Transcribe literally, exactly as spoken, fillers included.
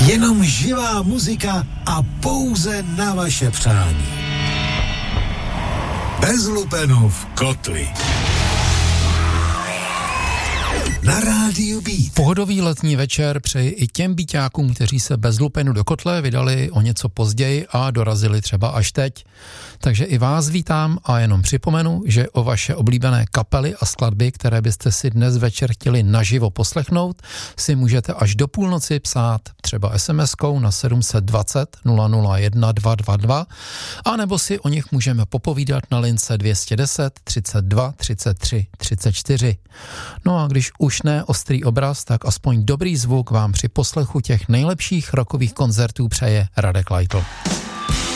Jenom živá muzika a pouze na vaše přání. Bez lupenů kotli. Na rádiu Beat. Pohodový letní večer přeji i těm býťákům, kteří se bez lupenu do kotle vydali o něco později a dorazili třeba až teď. Takže i vás vítám a jenom připomenu, že o vaše oblíbené kapely a skladby, které byste si dnes večer chtěli naživo poslechnout, si můžete až do půlnoci psát třeba es em eskou na sedm set dvacet nula nula jedna dva dva dva, a nebo si o nich můžeme popovídat na lince dvě stě deset třicet dva třicet tři třicet čtyři. No a když už ne ostrý obraz, tak aspoň dobrý zvuk vám při poslechu těch nejlepších rockových koncertů přeje Radek Leitl.